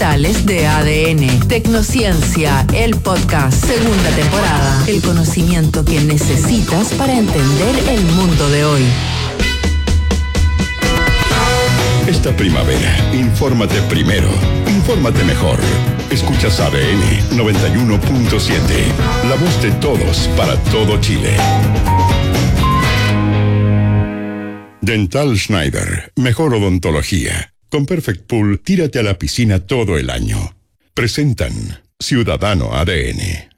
digitales de ADN. Tecnociencia, el podcast, segunda temporada. El conocimiento que necesitas para entender el mundo de hoy. Esta primavera, infórmate primero, infórmate mejor. Escuchas ADN 91.7, la voz de todos para todo Chile. Dental Schneider, mejor odontología. Con Perfect Pool, tírate a la piscina todo el año. Presentan Ciudadano ADN.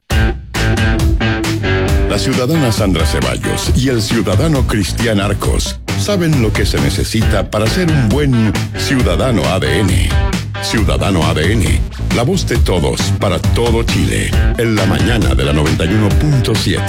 La ciudadana Sandra Ceballos y el ciudadano Cristian Arcos saben lo que se necesita para ser un buen ciudadano ADN. Ciudadano ADN, la voz de todos para todo Chile, en la mañana de la 91.7.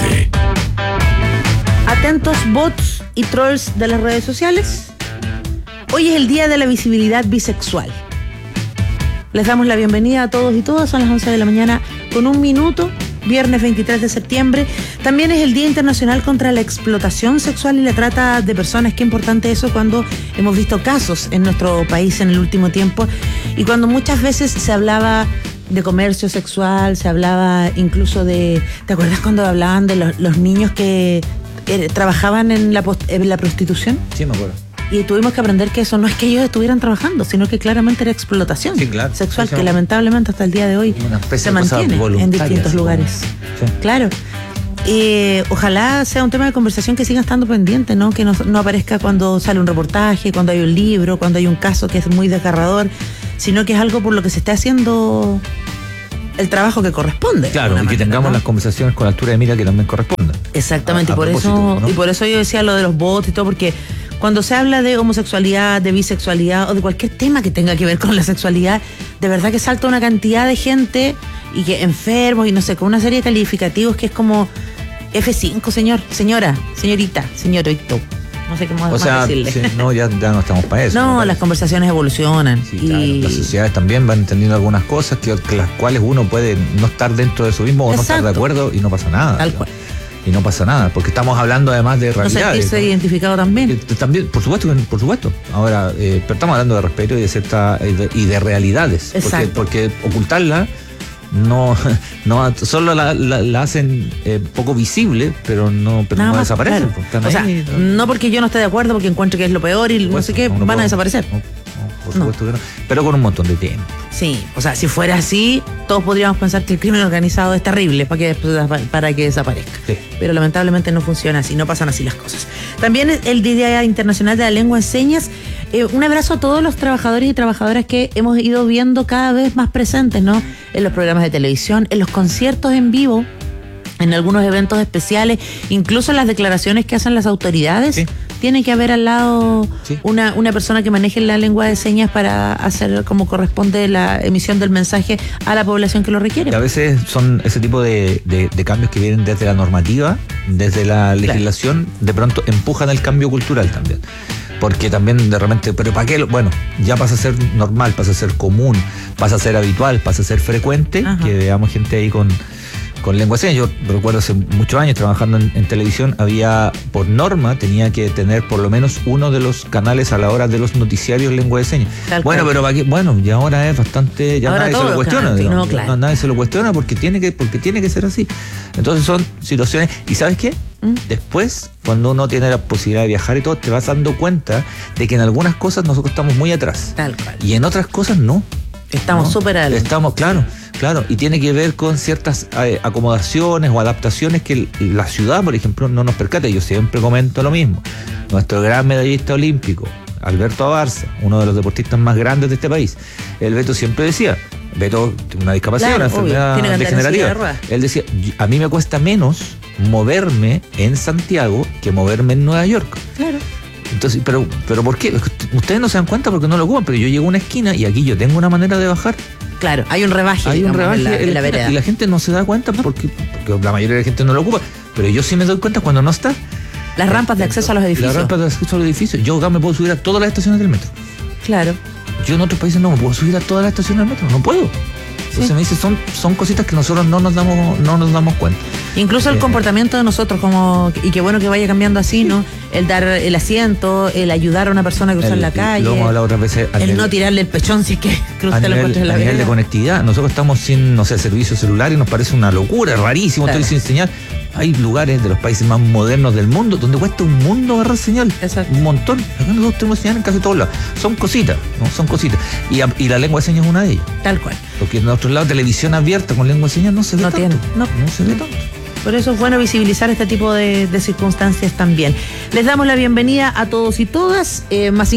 Atentos bots y trolls de las redes sociales. Hoy es el día de la visibilidad bisexual. Les damos la bienvenida a todos y todas. Son las 11 de la mañana con 1 minuto. Viernes 23 de septiembre. También es el Día Internacional contra la Explotación Sexual y la Trata de Personas. Qué importante eso cuando hemos visto casos en nuestro país en el último tiempo y cuando muchas veces se hablaba de comercio sexual, se hablaba incluso de... ¿Te acuerdas cuando hablaban de los niños que trabajaban en la prostitución? Sí, me acuerdo. Y tuvimos que aprender que eso no es que ellos estuvieran trabajando, sino que claramente era explotación sexual, que lamentablemente hasta el día de hoy se mantiene en distintos lugares. Sí. Claro. Ojalá sea un tema de conversación que siga estando pendiente, ¿no? Que no aparezca cuando sale un reportaje, cuando hay un libro, cuando hay un caso que es muy desgarrador, sino que es algo por lo que se está haciendo el trabajo que corresponde. Claro, y que tengamos, ¿no?, las conversaciones con la altura de mira que también correspondan. Exactamente, por eso, ¿no? Y por eso yo decía lo de los bots y todo, porque cuando se habla de homosexualidad, de bisexualidad o de cualquier tema que tenga que ver con la sexualidad, de verdad que salta una cantidad de gente y que enfermos y no sé, con una serie de calificativos que es como F5, señor, señora, señorita, señorito. No sé cómo decirle. Sí, no, ya no estamos para eso. No, las conversaciones evolucionan. Sí, claro, las sociedades también van entendiendo algunas cosas que las cuales uno puede no estar dentro de eso mismo o no estar de acuerdo y no pasa nada. Tal cual. Y no pasa nada, porque estamos hablando además de realidades. No sentirse identificado también. También, por supuesto. Ahora, pero estamos hablando de respeto y de realidades. Exacto. Porque ocultarla no solo la hacen poco visible, pero no desaparecen. Claro. O sea, no porque yo no esté de acuerdo, porque encuentro que es lo peor y no sé qué, van a desaparecer. Por supuesto que no, pero con un montón de tiempo. Sí, o sea, si fuera así, todos podríamos pensar que el crimen organizado es terrible para que desaparezca. Sí. Pero lamentablemente no funciona así, no pasan así las cosas. También el Día Internacional de la Lengua de Señas. Un abrazo a todos los trabajadores y trabajadoras que hemos ido viendo cada vez más presentes, ¿no? En los programas de televisión, en los conciertos en vivo, en algunos eventos especiales, incluso en las declaraciones que hacen las autoridades. Sí. Tiene que haber al lado una persona que maneje la lengua de señas para hacer como corresponde la emisión del mensaje a la población que lo requiere. Y a veces son ese tipo de cambios que vienen desde la normativa, desde la legislación, de pronto empujan el cambio cultural también. Porque también de repente, pero ¿para qué? Bueno, ya pasa a ser normal, pasa a ser común, pasa a ser habitual, pasa a ser frecuente. Ajá. Que veamos gente ahí con lengua de señas. Yo recuerdo hace muchos años trabajando en televisión, había, por norma, tenía que tener por lo menos uno de los canales a la hora de los noticiarios lengua de señas. Bueno, pero ¿para qué? Bueno, ya ahora es bastante, ya ahora nadie se lo cuestiona. No, claro. Nadie se lo cuestiona porque tiene que ser así. Entonces son situaciones, ¿y sabes qué? Después, cuando uno tiene la posibilidad de viajar y todo, te vas dando cuenta de que en algunas cosas nosotros estamos muy atrás. Tal cual. Y en otras cosas no. Estamos súper adelante. Estamos, claro, y tiene que ver con ciertas acomodaciones o adaptaciones que la ciudad, por ejemplo, no nos percata. Yo siempre comento lo mismo. Nuestro gran medallista olímpico, Alberto Abarza, uno de los deportistas más grandes de este país, el Beto siempre decía, Beto tiene una discapacidad, una enfermedad degenerativa. Él decía, a mí me cuesta menos moverme en Santiago que moverme en Nueva York. Claro. Entonces, pero ¿por qué? Ustedes no se dan cuenta porque no lo ocupan, pero yo llego a una esquina y aquí yo tengo una manera de bajar. Claro, hay un rebaje en la vereda. Y la gente no se da cuenta porque la mayoría de la gente no lo ocupa, pero yo sí me doy cuenta cuando no está. Las rampas de acceso a los edificios. Las rampas de acceso a los edificios. Yo acá me puedo subir a todas las estaciones del metro. Claro. Yo en otros países no me puedo subir a todas las estaciones del metro, no puedo. Entonces me dice, son cositas que nosotros no nos damos cuenta. Incluso el comportamiento de nosotros, y qué bueno que vaya cambiando así, ¿no? El dar el asiento, el ayudar a una persona a cruzar la calle. Lo hemos hablado otras veces. No tirarle el pechón si es que usted lo encuentra en la vida. A nivel de conectividad, nosotros estamos sin, no sé, servicio celular y nos parece una locura, rarísimo, claro. Estoy sin señal. Hay lugares de los países más modernos del mundo donde cuesta un mundo agarrar señal. Exacto. Un montón. Acá nosotros tenemos señal en casi todos lados. Son cositas, ¿no? Son cositas. Y la lengua de señas es una de ellas. Tal cual. Porque en otros lados, televisión abierta con lengua de señas no se ve tanto. No se ve tanto. Por eso es bueno visibilizar este tipo de circunstancias también. Les damos la bienvenida a todos y todas. Más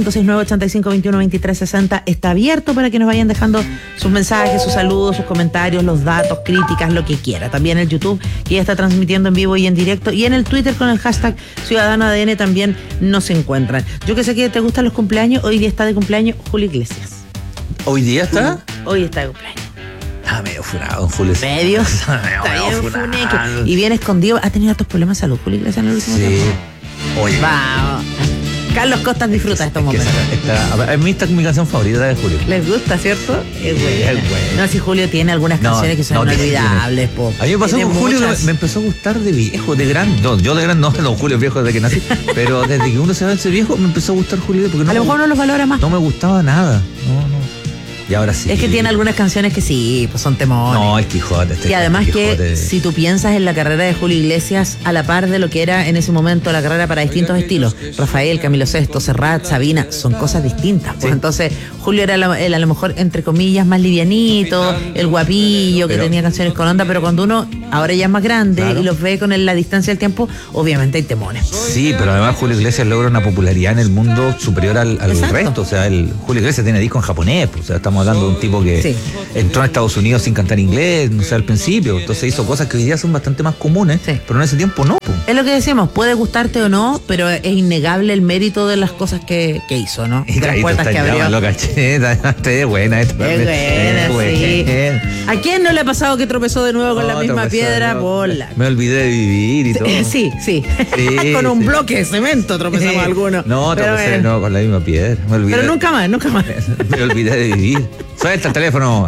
569-8521-2360 está abierto para que nos vayan dejando sus mensajes, sus saludos, sus comentarios, los datos, críticas, lo que quiera. También el YouTube, que ya está transmitiendo en vivo y en directo. Y en el Twitter con el hashtag CiudadanoADN también nos encuentran. Yo que sé que te gustan los cumpleaños, hoy día está de cumpleaños Julio Iglesias. ¿Hoy día está? Hoy está de cumpleaños. Medio funado, Julio. Medio. Está bien funado. Y bien escondido. ¿Ha tenido estos problemas de salud, Julio Iglesias, en el último tiempo? Oye. Vamos. Carlos Costas disfruta estos momentos. A mí está mi canción favorita de Julio. ¿Les gusta, cierto? Es buena. No, si Julio tiene algunas canciones que son inolvidables. A mí me pasó con Julio que me empezó a gustar de viejo, de grande. No, yo de grande no, don Julio es viejo desde que nací. Pero desde que uno se va a ese viejo me empezó a gustar Julio. Porque a lo mejor no los valora más. No me gustaba nada. No. Y ahora sí. Es que tiene algunas canciones que sí, pues son temones. No, el Quijote. Y además que si tú piensas en la carrera de Julio Iglesias a la par de lo que era en ese momento la carrera para distintos estilos, Rafael, Camilo Sesto, Serrat, Sabina, son cosas distintas. Pues entonces Julio era el a lo mejor, entre comillas, más livianito, el guapillo, que tenía canciones con onda, pero cuando uno ahora ya es más grande y los ve con la distancia del tiempo, obviamente hay temones. Sí, pero además Julio Iglesias logra una popularidad en el mundo superior al resto. O sea, Julio Iglesias tiene disco en japonés, pues, o sea, estamos hablando de un tipo que entró a Estados Unidos sin cantar inglés, no sé, al principio. Entonces hizo cosas que hoy día son bastante más comunes, pero en ese tiempo no. Es lo que decimos, puede gustarte o no, pero es innegable el mérito de las cosas que hizo, ¿no? Y de las puertas que abrió. Lo caché, es buena. Es buena, sí. ¿A quién no le ha pasado que tropezó de nuevo con la misma piedra? Me olvidé de vivir y todo. Sí. Con un bloque de cemento tropezamos algunos. No, tropecé con la misma piedra. Pero nunca más. Me olvidé de vivir. Suelta el teléfono.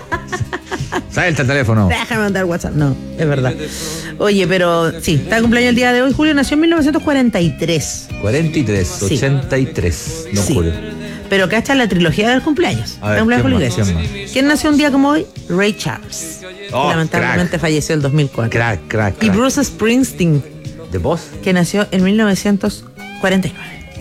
Suelta el teléfono. Déjame mandar WhatsApp. No, es verdad. Oye, pero sí, está de cumpleaños el día de hoy. Julio nació en 1943. 83, don Julio. Pero cacha la trilogía de los cumpleaños. ¿Quién nació un día como hoy? Ray Charles. Lamentablemente falleció el 2004. Crack. Y Bruce Springsteen. ¿De voz? Que nació en 1949.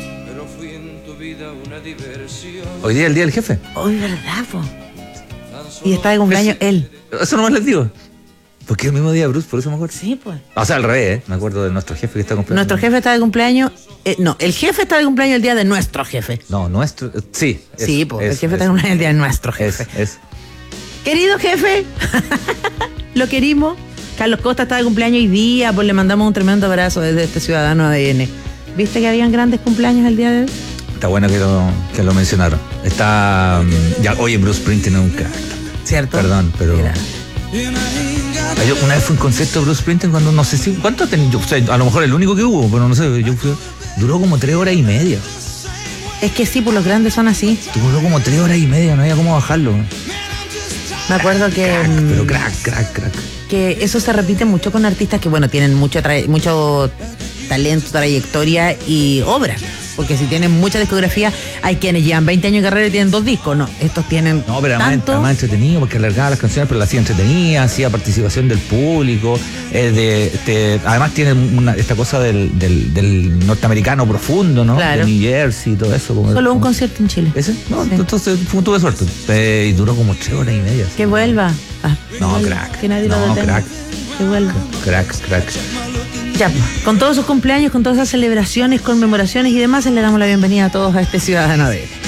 Hoy día es el día del jefe. Hoy, ¿verdad, po? Y está de cumpleaños él. Eso nomás les digo. Porque es el mismo día, Bruce, por eso me acuerdo. Sí, pues. O sea, al revés, Me acuerdo de nuestro jefe que está de cumpleaños. Nuestro jefe está de cumpleaños. No, el jefe está de cumpleaños el día de nuestro jefe. No, nuestro. Sí. Sí, pues. El jefe está de cumpleaños el día de nuestro jefe. Querido jefe, lo querimos. Carlos Costa está de cumpleaños hoy día, pues le mandamos un tremendo abrazo desde este Ciudadano ADN. ¿Viste que habían grandes cumpleaños el día de hoy? Está bueno que lo mencionaron. Oye, Bruce Springsteen es un crack. ¿Cierto? Perdón, pero... Mira. Una vez fue un concierto de Bruce Springsteen cuando no sé si... ¿Cuánto tenía? O sea, a lo mejor el único que hubo, pero no sé. Duró como 3 horas y media. Es que sí, pues los grandes son así. Duró como 3 horas y media, no había cómo bajarlo. Me acuerdo pero crack. Que eso se repite mucho con artistas que, bueno, tienen mucho talento, trayectoria y obra. Porque si tienen mucha discografía, hay quienes llevan 20 años de carrera y tienen 2 discos. No, estos tienen pero tanto. Además entretenido, porque alargaba las canciones, pero las hacía entretenida, hacía participación del público. Además tiene esta cosa del norteamericano profundo, ¿no? Claro. De New Jersey y todo eso. Solo un concierto en Chile. ¿Ese? No, sí. Entonces tuve suerte. Y duró como 3 horas y media. Que vuelva. Crack. Que nadie lo detenga. Crack. Que vuelva. Crack. Ya, con todos sus cumpleaños, con todas esas celebraciones, conmemoraciones y demás, le damos la bienvenida a todos a este Ciudadano ADN.